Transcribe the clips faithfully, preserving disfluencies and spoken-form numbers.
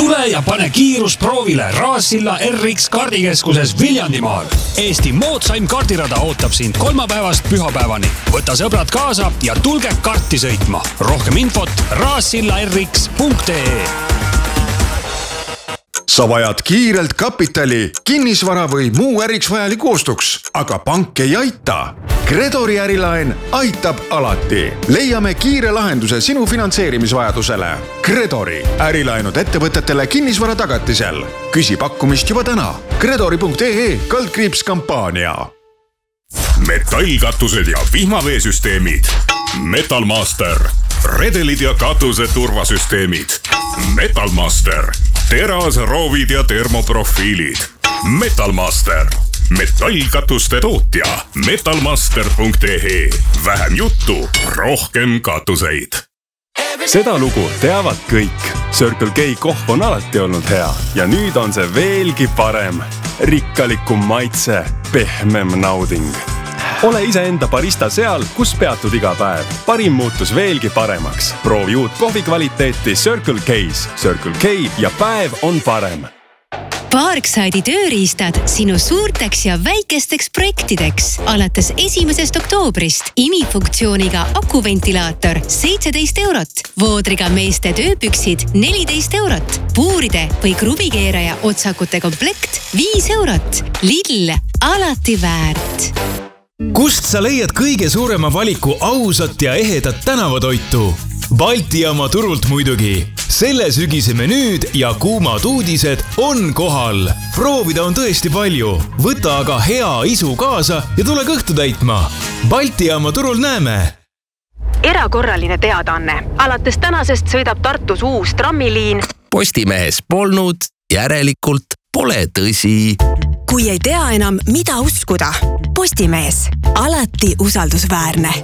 Tule ja pane kiirus proovile Raassilla R X kaardikeskuses Viljandimaal. Eesti moodsaim kaardirada ootab sind kolmapäevast pühapäevani. Võta sõbrad kaasa ja tulge karti sõitma. Rohkem infot raassilla r x punkt e e. Sa vajad kiirelt kapitali, kinnisvara või muu äriks vajaliku ostuks, aga pank ei aita. Credori ärilaen aitab alati. Leiame kiire lahenduse sinu finantseerimisvajadusele. Credori ärilaenud ettevõtetele kinnisvara tagatisel. Küsi pakkumist juba täna. Credori punkt e e kaldkriips kampaania. Metallkatused ja vihmaveesüsteemid. Metalmaster. Redelid ja katuse turvasüsteemid. Metalmaster. Teras, roovid ja termoprofiilid. Metalmaster. Metallkatuste tootja. metalmaster punkt e e. Vähem juttu, rohkem katuseid. Seda lugu teavad kõik. Circle K kohv on alati olnud hea ja nüüd on see veelgi parem. Rikkalikum maitse, pehmem nauding. Ole iseenda barista seal, kus peatud iga päev. Parim muutus veelgi paremaks. Proovi uut kohvi kvaliteeti Circle K's. Circle K ja päev on parem. Parkside'i tööriistad sinu suurteks ja väikesteks projektideks. Alates esimesest oktoobrist imifunktsiooniga akuventilaator seitseteist eurot, voodriga meeste tööpüksid neliteist eurot, puuride või kruvikeeraja otsakute komplekt viis eurot. Lidl, alati väärt. Kust sa leiad kõige suurema valiku ausat ja ehedat tänavatoitu? Balti jaama turult muidugi. Selle sügise menüüd ja kuumad uudised on kohal. Proovida on tõesti palju. Võta aga hea isu kaasa ja tule kõhtu täitma. Balti jaama turul näeme. Erakorraline teadaanne. Alates tänasest sõidab Tartus uus trammiliin. Postimehes polnud, järelikult pole tõsi. Kui ei tea enam, mida uskuda. Postimees. Alati usaldusväärne.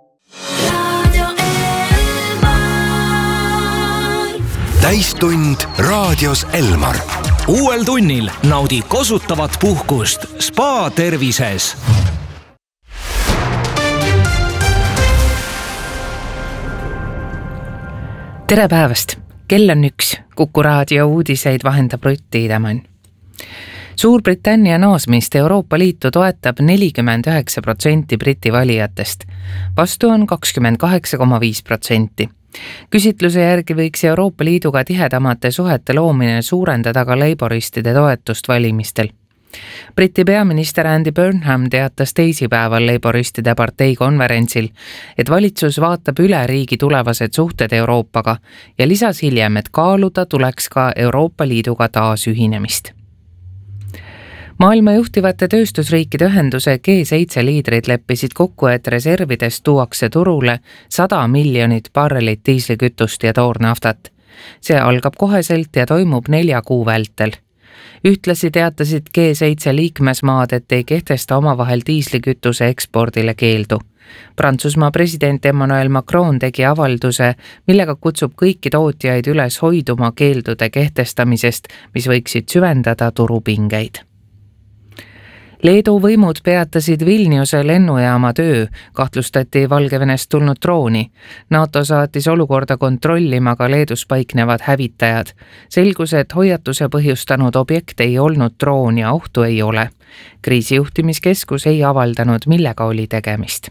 Täistund raadios Elmar. Uuel tunnil naudi kosutavat puhkust Spa tervises. Tere päevast! Kell on üks. Kuku raadio uudiseid vahendab Rutt Tiidemann. Suurbritannia naasmist Euroopa Liitu toetab nelikümmend üheksa protsenti Briti valijatest. Vastu on kakskümmend kaheksa koma viis protsenti. Küsitluse järgi võiks Euroopa Liiduga tihedamate suhete loomine suurendada ka leiboristide toetust valimistel. Briti peaminister Andy Burnham teatas teisipäeval leiboristide partei konverentsil, et valitsus vaatab üle riigi tulevased suhted Euroopaga ja lisas hiljem, et kaaluda tuleks ka Euroopa Liiduga taas ühinemist. Maailma juhtivate tööstusriikide ühenduse G seitse liidrid leppisid kokku, et reservidest tuuakse turule sada miljonit barrelit diislikütust ja toornaftat. See algab koheselt ja toimub nelja kuu vältel. Ühtlasi teatasid G seitse liikmesmaad, et ei kehtesta omavahel diislikütuse ekspordile keeldu. Prantsusmaa president Emmanuel Macron tegi avalduse, millega kutsub kõiki tootjaid üles hoiduma keeldude kehtestamisest, mis võiksid süvendada turupingeid. Leedu võimud peatasid Vilniuse lennujaama töö, kahtlustati Valgevenest tulnud drooni. NATO saatis olukorda kontrollima ka Leedus paiknevad hävitajad. Selgus, et hoiatuse põhjustanud objekt ei olnud droon ja ohtu ei ole. Kriisijuhtimiskeskus ei avaldanud, millega oli tegemist.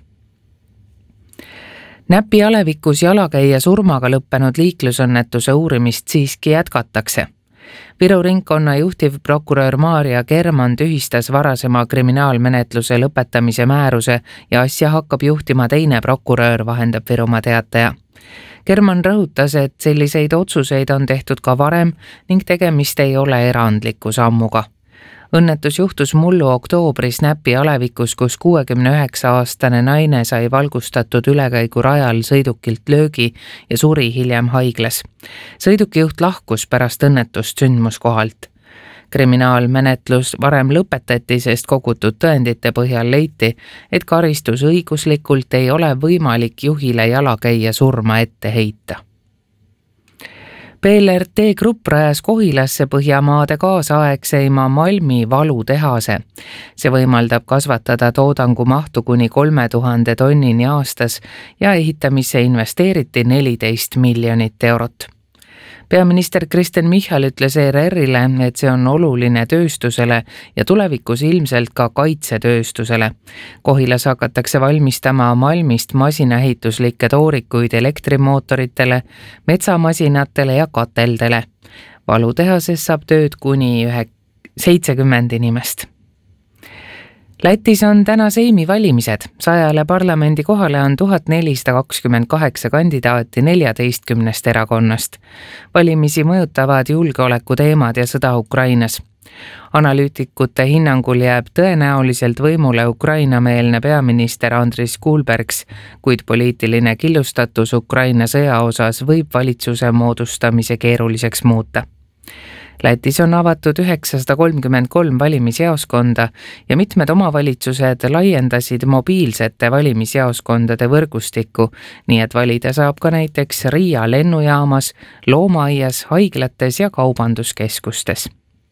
Näpi alevikus jalakäija surmaga lõppenud liiklusõnnetuse uurimist siiski jätkatakse. Viru ringkonna juhtivprokurör Maarja Kerman tühistas varasema kriminaalmenetluse lõpetamise määruse ja asja hakkab juhtima teine prokurör, vahendab Virumaa Teataja. Kerman rõhutas, et selliseid otsuseid on tehtud ka varem ning tegemist ei ole erandliku sammuga. Õnnetus juhtus mullu oktoobris Näpi alevikus, kus kuuekümne üheksa aastane naine sai valgustatud ülekäigu rajal sõidukilt löögi ja suri hiljem haiglas. Sõidukijuht lahkus pärast õnnetust sündmuskohalt. Kriminaalmenetlus varem lõpetati, sest kogutud tõendite põhjal leiti, et karistus õiguslikult ei ole võimalik juhile jalakäija surma ette heita. B L R T Grupp rajas Kohilasse Põhjamaade kaasaegseima Malmi valutehase. See võimaldab kasvatada toodangu mahtu kuni kolme tuhande tonnini aastas ja ehitamisse investeeriti neliteist miljonit eurot. Peaminister Kristen Michal ütles E R R-ile, et see on oluline tööstusele ja tulevikus ilmselt ka kaitsetööstusele. Kohilas hakatakse valmistama malmist masinaehituslikke toorikuid elektrimootoritele, metsamasinatele ja kateldele. Valutehases saab tööd kuni seitsekümmend inimest. Lätis on täna seimi valimised. Sajale parlamendi kohale on tuhat nelisada kakskümmend kaheksa kandidaati neljateistkümnest erakonnast. Valimisi mõjutavad julgeoleku teemad ja sõda Ukrainas. Analüütikute hinnangul jääb tõenäoliselt võimule Ukraina-meelne peaminister Andris Kulbergs, kuid poliitiline killustatus Ukraina sõja osas võib valitsuse moodustamise keeruliseks muuta. Lätis on avatud üheksasada kolmkümmend kolm valimisjaoskonda ja mitmed omavalitsused laiendasid mobiilsete valimisjaoskondade võrgustikku, nii et valida saab ka näiteks Riia lennujaamas, loomaaias, haiglates ja kaubanduskeskustes.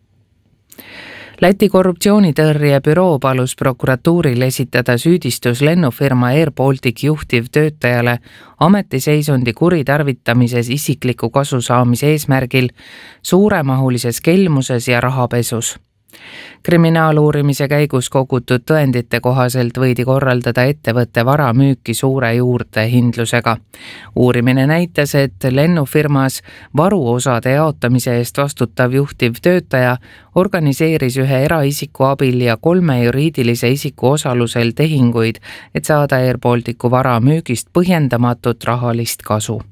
Läti korruptsioonitõrje büroo palus prokuratuuril esitada süüdistus lennufirma Air Baltic juhtiv töötajale ametiseisundi kuritarvitamises isikliku kasu saamise eesmärgil, suuremahulises kelmuses ja rahapesus. Kriminaaluurimise käigus kogutud tõendite kohaselt võidi korraldada ettevõtte vara müüki suure juurdehindlusega. Uurimine näitas, et lennufirmas varuosade jaotamise eest vastutav juhtiv töötaja organiseeris ühe eraisiku abil ja kolme juriidilise isiku osalusel tehinguid, et saada Air Balticu vara müügist põhjendamatut rahalist kasu.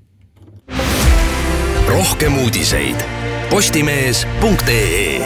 Rohkem uudiseid postimees punkt ee.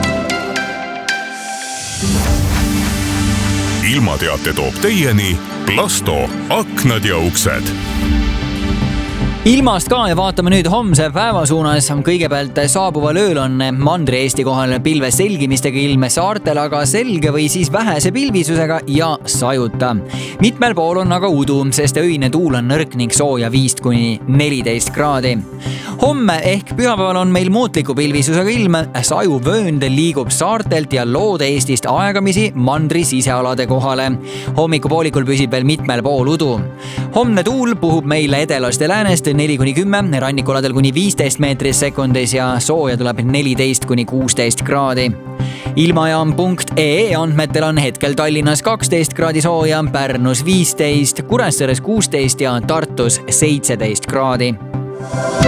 Ilmateate toob teieni Plasto aknad ja uksed. Ilmast ka ja vaatame nüüd homse päeva suunas. Kõigepealt saabuval ööl on Mandri-Eesti kohal pilve selgimistega ilm saartel, aga selge või siis vähese pilvisusega ja sajuta. Mitmel pool on aga udu, sest öine tuul on nõrk ning sooja viis kuni neliteist kraadi. Homme ehk pühapäeval on meil muutliku pilvisusega ilm, saju vöönd liigub saartelt ja loode Eestist aegamisi Mandri sisealade kohale. Hommikupoolikul püsib veel mitmel pool udu. Homne tuul puhub meile edelast ja läänest neli kuni kümme, rannikuladel kuni viisteist meetris sekundis ja sooja tuleb neliteist kuni kuusteist kraadi. Ilmajaam punkt ee andmetel on hetkel Tallinnas kaksteist kraadi sooja, Pärnus viisteist, Kuressaares kuusteist ja Tartus seitseteist kraadi.